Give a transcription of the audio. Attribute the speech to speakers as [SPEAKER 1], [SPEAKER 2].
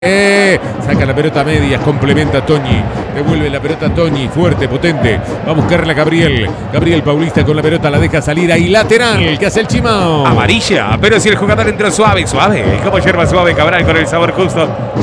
[SPEAKER 1] Saca la pelota a medias, complementa a Toñi. Devuelve la pelota a Toñi, fuerte, potente. Va a buscarla Gabriel. Gabriel Paulista con la pelota, la deja salir ahí. Lateral, que hace el Chimao.
[SPEAKER 2] Amarilla, pero si el jugador entró suave, suave. Como hierba suave, Cabral con el sabor justo.